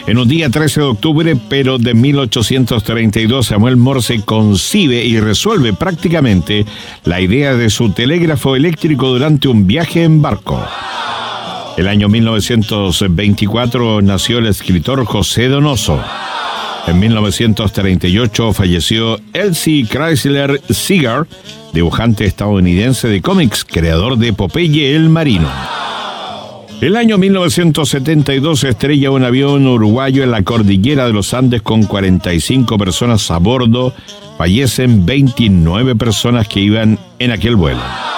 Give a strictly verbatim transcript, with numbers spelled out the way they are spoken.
En un día trece de octubre, pero de mil ochocientos treinta y dos, Samuel Morse concibe y resuelve prácticamente la idea de su telégrafo eléctrico durante un viaje en barco. El año mil novecientos veinticuatro nació el escritor José Donoso. En mil novecientos treinta y ocho falleció Elsie Chrysler Segar, dibujante estadounidense de cómics, creador de Popeye el Marino. El año mil novecientos setenta y dos se estrella un avión uruguayo en la cordillera de los Andes con cuarenta y cinco personas a bordo. Fallecen veintinueve personas que iban en aquel vuelo.